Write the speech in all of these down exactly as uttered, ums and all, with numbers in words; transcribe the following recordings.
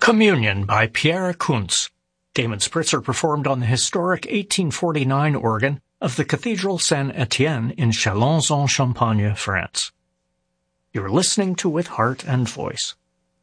Communion by Pierre Kunz. Damon Spritzer performed on the historic eighteen forty-nine organ of the Cathedral Saint-Étienne in Châlons-en-Champagne, France. You're listening to With Heart and Voice.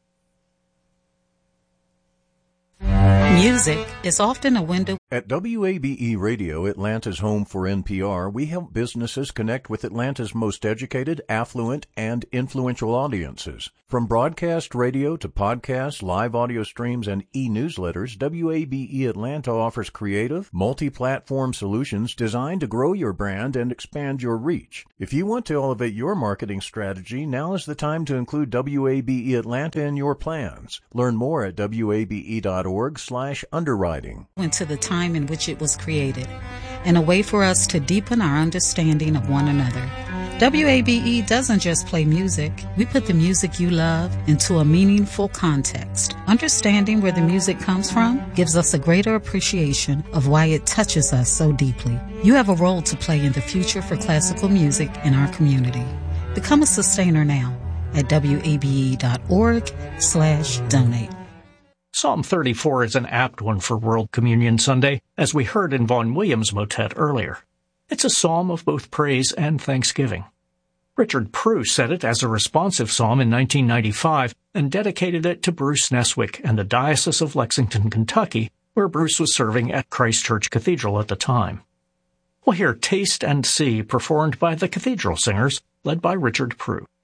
Music is often a window. At W A B E Radio, Atlanta's home for N P R, we help businesses connect with Atlanta's most educated, affluent, and influential audiences. From broadcast radio to podcasts, live audio streams, and e-newsletters, W A B E Atlanta offers creative, multi-platform solutions designed to grow your brand and expand your reach. If you want to elevate your marketing strategy, now is the time to include W A B E Atlanta in your plans. Learn more at W A B E dot org slash underwriting. Into the time in which it was created, and a way for us to deepen our understanding of one another. W A B E doesn't just play music. We put the music you love into a meaningful context. Understanding where the music comes from gives us a greater appreciation of why it touches us so deeply. You have a role to play in the future for classical music in our community. Become a sustainer now at W A B E dot org slash donate. Psalm thirty-four is an apt one for World Communion Sunday, as we heard in Vaughan Williams' motet earlier. It's a psalm of both praise and thanksgiving. Richard Prue said it as a responsive psalm in nineteen ninety-five and dedicated it to Bruce Neswick and the Diocese of Lexington, Kentucky, where Bruce was serving at Christ Church Cathedral at the time. We'll hear Taste and See performed by the Cathedral Singers, led by Richard Prue.